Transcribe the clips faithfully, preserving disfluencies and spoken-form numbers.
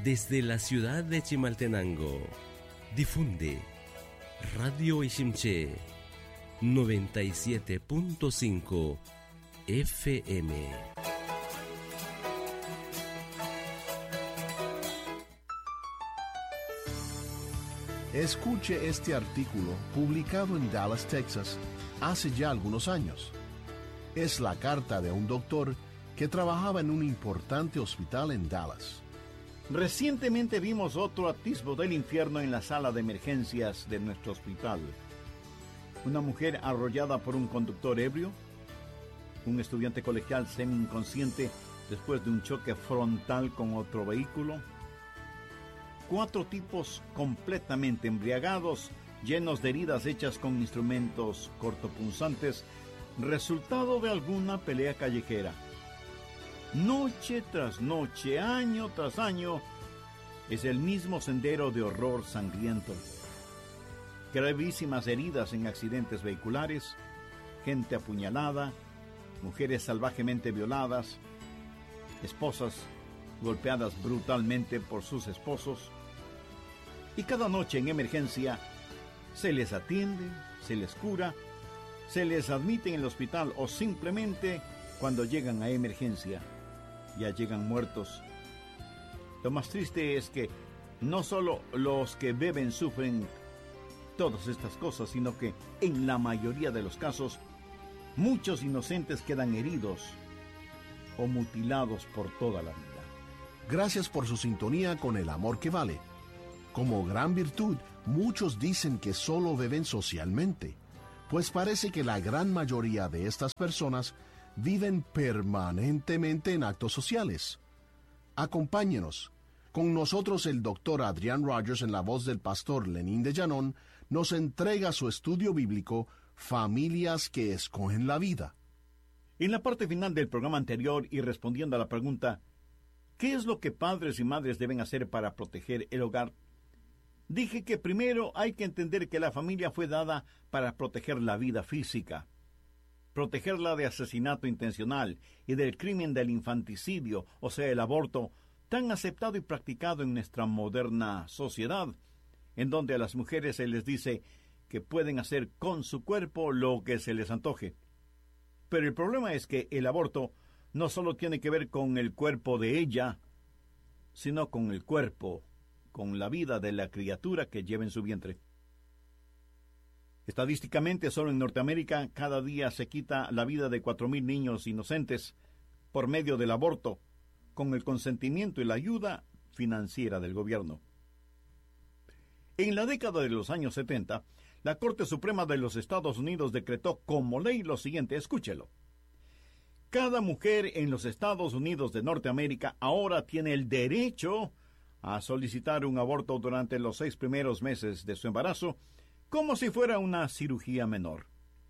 Desde la ciudad de Chimaltenango, difunde Radio Ishimché noventa y siete punto cinco F M. Escuche este artículo publicado en Dallas, Texas, hace ya algunos años. Es la carta de un doctor que trabajaba en un importante hospital en Dallas. Recientemente vimos otro atisbo del infierno en la sala de emergencias de nuestro hospital. Una mujer arrollada por un conductor ebrio, un estudiante colegial semi-inconsciente después de un choque frontal con otro vehículo, cuatro tipos completamente embriagados, llenos de heridas hechas con instrumentos cortopunzantes, resultado de alguna pelea callejera. Noche tras noche, año tras año, es el mismo sendero de horror sangriento. Gravísimas heridas en accidentes vehiculares, gente apuñalada, mujeres salvajemente violadas, esposas golpeadas brutalmente por sus esposos. Y cada noche en emergencia se les atiende, se les cura, se les admite en el hospital o simplemente cuando llegan a emergencia ya llegan muertos. Lo más triste es que no solo los que beben sufren todas estas cosas, sino que en la mayoría de los casos muchos inocentes quedan heridos o mutilados por toda la vida. Gracias por su sintonía con El Amor que Vale. Como gran virtud, muchos dicen que solo beben socialmente, pues parece que la gran mayoría de estas personas viven permanentemente en actos sociales. Acompáñenos. Con nosotros el doctor Adrián Rogers, en la voz del pastor Lenín de Llanón, nos entrega su estudio bíblico Familias que escogen la vida. En la parte final del programa anterior y respondiendo a la pregunta ¿qué es lo que padres y madres deben hacer para proteger el hogar?, dije que primero hay que entender que la familia fue dada para proteger la vida física, protegerla de asesinato intencional y del crimen del infanticidio, o sea, el aborto, tan aceptado y practicado en nuestra moderna sociedad, en donde a las mujeres se les dice que pueden hacer con su cuerpo lo que se les antoje. Pero el problema es que el aborto no solo tiene que ver con el cuerpo de ella, sino con el cuerpo, con la vida de la criatura que lleva en su vientre. Estadísticamente, solo en Norteamérica, cada día se quita la vida de cuatro mil niños inocentes por medio del aborto, con el consentimiento y la ayuda financiera del gobierno. En la década de los años setenta, la Corte Suprema de los Estados Unidos decretó como ley lo siguiente, escúchelo. Cada mujer en los Estados Unidos de Norteamérica ahora tiene el derecho a solicitar un aborto durante los seis primeros meses de su embarazo, como si fuera una cirugía menor.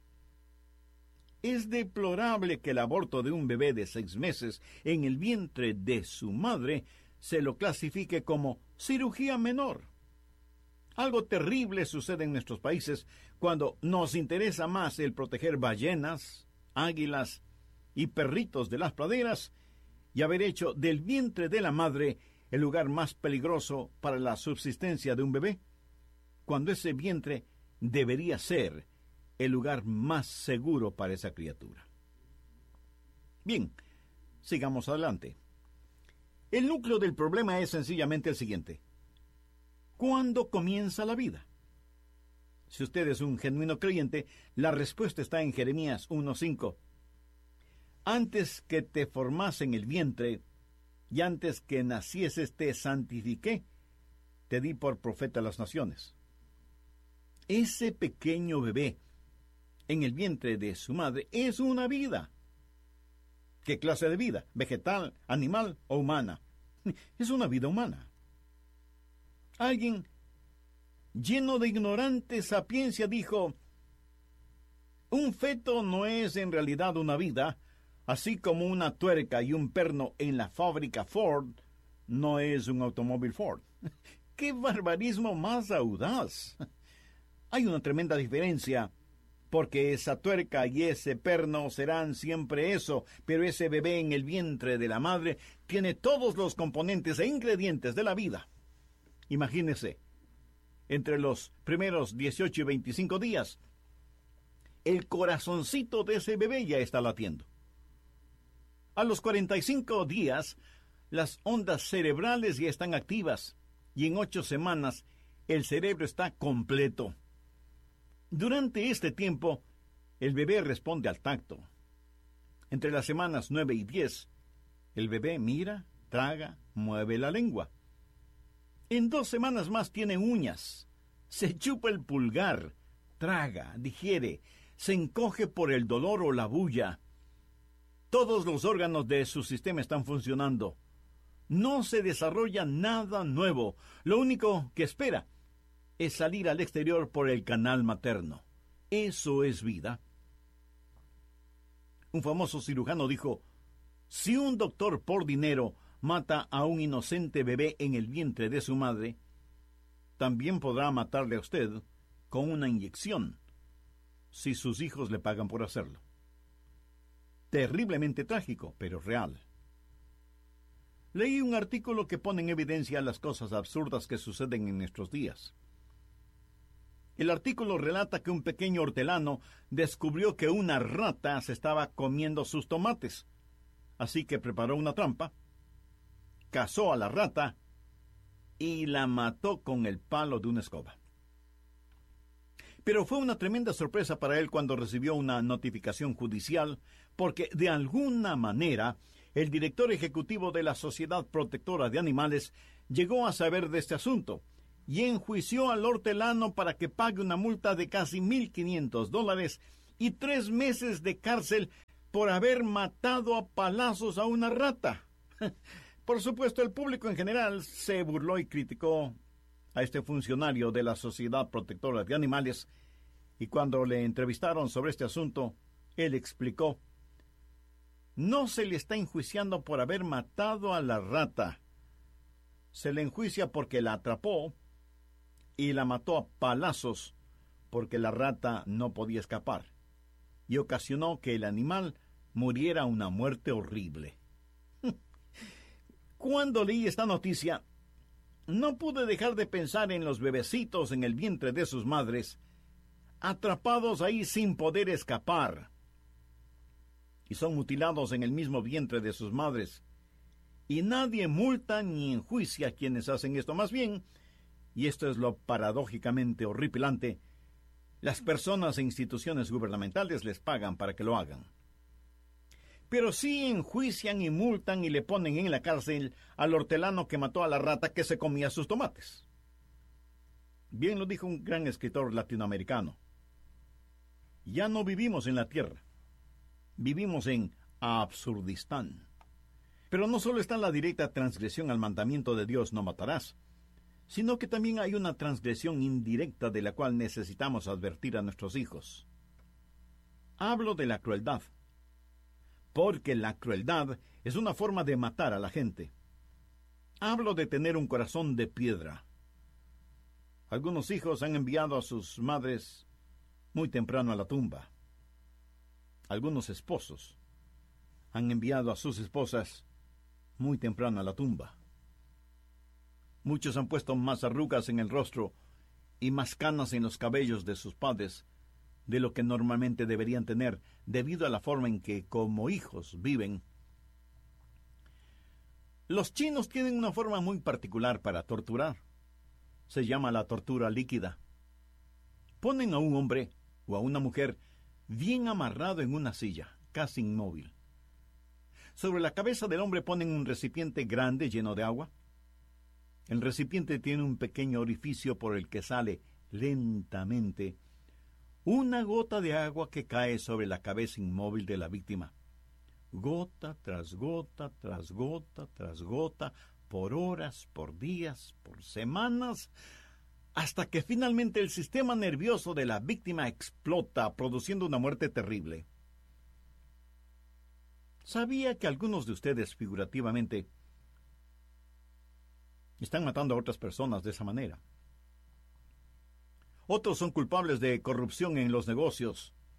Es deplorable que el aborto de un bebé de seis meses en el vientre de su madre se lo clasifique como cirugía menor. Algo terrible sucede en nuestros países cuando nos interesa más el proteger ballenas, águilas y perritos de las praderas y haber hecho del vientre de la madre el lugar más peligroso para la subsistencia de un bebé, cuando ese vientre debería ser el lugar más seguro para esa criatura. Bien, sigamos adelante. El núcleo del problema es sencillamente el siguiente. ¿Cuándo comienza la vida? Si usted es un genuino creyente, la respuesta está en Jeremías uno cinco. Antes que te formase en el vientre, y antes que nacieses te santifiqué, te di por profeta a las naciones. Ese pequeño bebé en el vientre de su madre es una vida. ¿Qué clase de vida? ¿Vegetal, animal o humana? Es una vida humana. Alguien lleno de ignorante sapiencia dijo, un feto no es en realidad una vida, así como una tuerca y un perno en la fábrica Ford no es un automóvil Ford. ¡Qué barbarismo más audaz! Hay una tremenda diferencia porque esa tuerca y ese perno serán siempre eso, pero ese bebé en el vientre de la madre tiene todos los componentes e ingredientes de la vida. Imagínese, entre los primeros dieciocho y veinticinco días, el corazoncito de ese bebé ya está latiendo. A los cuarenta y cinco días, las ondas cerebrales ya están activas y en ocho semanas el cerebro está completo. Durante este tiempo, el bebé responde al tacto. Entre las semanas nueve y diez, el bebé mira, traga, mueve la lengua. En dos semanas más tiene uñas, se chupa el pulgar, traga, digiere, se encoge por el dolor o la bulla. Todos los órganos de su sistema están funcionando. No se desarrolla nada nuevo. Lo único que espera es salir al exterior por el canal materno. Eso es vida. Un famoso cirujano dijo, si un doctor por dinero mata a un inocente bebé en el vientre de su madre, también podrá matarle a usted con una inyección, si sus hijos le pagan por hacerlo. Terriblemente trágico, pero real. Leí un artículo que pone en evidencia las cosas absurdas que suceden en nuestros días. El artículo relata que un pequeño hortelano descubrió que una rata se estaba comiendo sus tomates, así que preparó una trampa, cazó a la rata y la mató con el palo de una escoba. Pero fue una tremenda sorpresa para él cuando recibió una notificación judicial, porque de alguna manera el director ejecutivo de la Sociedad Protectora de Animales llegó a saber de este asunto y enjuició al hortelano para que pague una multa de casi mil quinientos dólares y tres meses de cárcel por haber matado a palazos a una rata. Por supuesto, el público en general se burló y criticó a este funcionario de la Sociedad Protectora de Animales, y cuando le entrevistaron sobre este asunto, él explicó: no se le está enjuiciando por haber matado a la rata. Se le enjuicia porque la atrapó y la mató a palazos porque la rata no podía escapar y ocasionó que el animal muriera una muerte horrible. Cuando leí esta noticia, no pude dejar de pensar en los bebecitos en el vientre de sus madres, atrapados ahí sin poder escapar, y son mutilados en el mismo vientre de sus madres. Y nadie multa ni enjuicia a quienes hacen esto. Más bien, y esto es lo paradójicamente horripilante, las personas e instituciones gubernamentales les pagan para que lo hagan. Pero sí enjuician y multan y le ponen en la cárcel al hortelano que mató a la rata que se comía sus tomates. Bien lo dijo un gran escritor latinoamericano: ya no vivimos en la tierra, vivimos en Absurdistán. Pero no solo está la directa transgresión al mandamiento de Dios, no matarás, sino que también hay una transgresión indirecta de la cual necesitamos advertir a nuestros hijos. Hablo de la crueldad, porque la crueldad es una forma de matar a la gente. Hablo de tener un corazón de piedra. Algunos hijos han enviado a sus madres muy temprano a la tumba. Algunos esposos han enviado a sus esposas muy temprano a la tumba. Muchos han puesto más arrugas en el rostro y más canas en los cabellos de sus padres de lo que normalmente deberían tener, debido a la forma en que como hijos viven. Los chinos tienen una forma muy particular para torturar. Se llama la tortura líquida. Ponen a un hombre o a una mujer bien amarrado en una silla, casi inmóvil. Sobre la cabeza del hombre ponen un recipiente grande lleno de agua. El recipiente tiene un pequeño orificio por el que sale lentamente una gota de agua que cae sobre la cabeza inmóvil de la víctima. Gota tras gota, tras gota, tras gota, por horas, por días, por semanas, hasta que finalmente el sistema nervioso de la víctima explota, produciendo una muerte terrible. ¿Sabía que algunos de ustedes, figurativamente, están matando a otras personas de esa manera? Otros son culpables de corrupción en los negocios,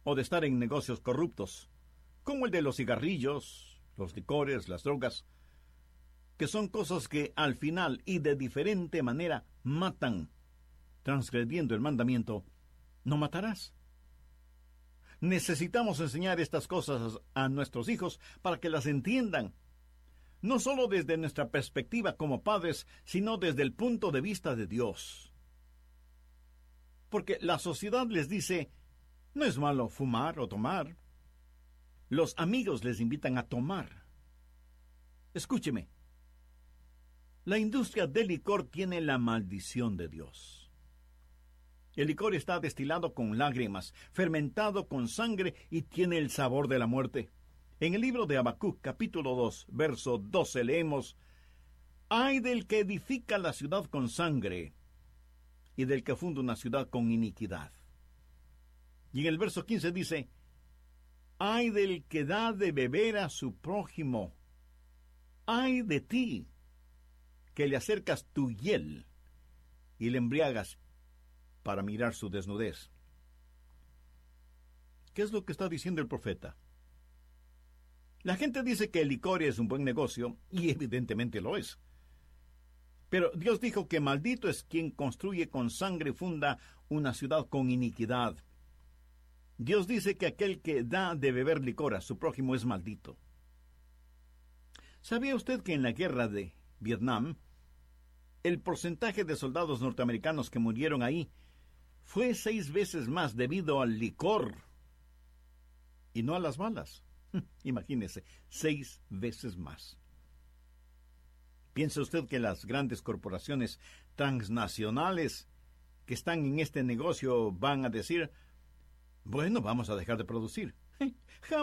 o de estar en negocios corruptos, como el de los cigarrillos, los licores, las drogas, que son cosas que al final y de diferente manera matan, transgrediendo el mandamiento, no matarás. Necesitamos enseñar estas cosas a nuestros hijos para que las entiendan, no solo desde nuestra perspectiva como padres, sino desde el punto de vista de Dios. Porque la sociedad les dice, no es malo fumar o tomar. Los amigos les invitan a tomar. Escúcheme, la industria del licor tiene la maldición de Dios. El licor está destilado con lágrimas, fermentado con sangre y tiene el sabor de la muerte. En el libro de Habacuc, capítulo dos, verso doce, leemos: «Ay del que edifica la ciudad con sangre, y del que funda una ciudad con iniquidad». Y en el verso quince dice: «Ay del que da de beber a su prójimo. Ay de ti, que le acercas tu hiel y le embriagas para mirar su desnudez». ¿Qué es lo que está diciendo el profeta? La gente dice que el licor es un buen negocio, y evidentemente lo es. Pero Dios dijo que maldito es quien construye con sangre y funda una ciudad con iniquidad. Dios dice que aquel que da de beber licor a su prójimo es maldito. ¿Sabía usted que en la guerra de Vietnam, el porcentaje de soldados norteamericanos que murieron ahí fue seis veces más debido al licor y no a las balas? Imagínese, seis veces más. ¿Piensa usted que las grandes corporaciones transnacionales que están en este negocio van a decir, bueno, vamos a dejar de producir?